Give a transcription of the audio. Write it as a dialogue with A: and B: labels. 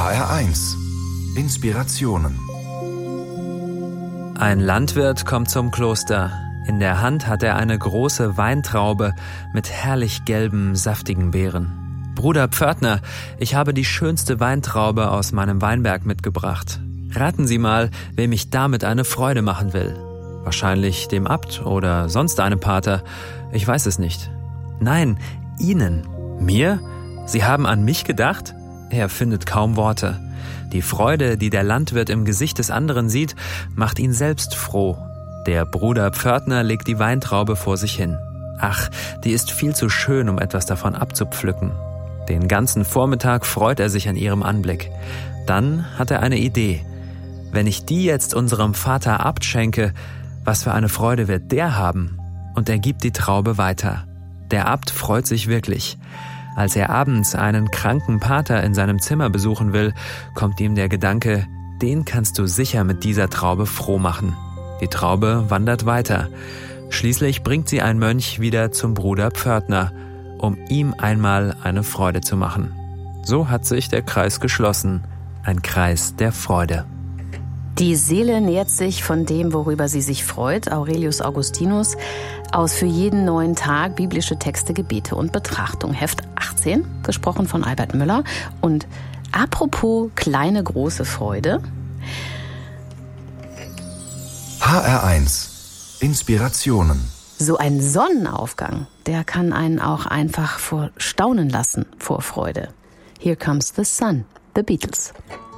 A: HR1 Inspirationen.
B: Ein Landwirt kommt zum Kloster. In der Hand hat er eine große Weintraube mit herrlich gelben, saftigen Beeren. Bruder Pförtner, ich habe die schönste Weintraube aus meinem Weinberg mitgebracht. Raten Sie mal, wem ich damit eine Freude machen will. Wahrscheinlich dem Abt oder sonst einem Pater. Ich weiß es nicht. Nein, Ihnen. Mir? Sie haben an mich gedacht? Er findet kaum Worte. Die Freude, die der Landwirt im Gesicht des anderen sieht, macht ihn selbst froh. Der Bruder Pförtner legt die Weintraube vor sich hin. Ach, die ist viel zu schön, um etwas davon abzupflücken. Den ganzen Vormittag freut er sich an ihrem Anblick. Dann hat er eine Idee. Wenn ich die jetzt unserem Vater Abt schenke, was für eine Freude wird der haben? Und er gibt die Traube weiter. Der Abt freut sich wirklich. Als er abends einen kranken Pater in seinem Zimmer besuchen will, kommt ihm der Gedanke, den kannst du sicher mit dieser Traube froh machen. Die Traube wandert weiter. Schließlich bringt sie ein Mönch wieder zum Bruder Pförtner, um ihm einmal eine Freude zu machen. So hat sich der Kreis geschlossen, ein Kreis der Freude.
C: Die Seele nährt sich von dem, worüber sie sich freut. Aurelius Augustinus aus Für jeden neuen Tag, biblische Texte, Gebete und Betrachtung. Heft 18, gesprochen von Albert Müller. Und apropos kleine, große Freude.
A: HR1 Inspirationen.
C: So ein Sonnenaufgang, der kann einen auch einfach vor Staunen lassen, vor Freude. Here Comes the Sun, The Beatles.